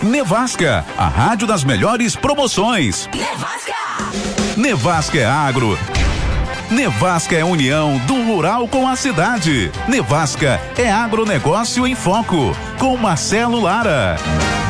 Nevasca, a rádio das melhores promoções. Nevasca é agro. Nevasca é união do rural com a cidade. Nevasca é agronegócio em foco, com Marcelo Lara.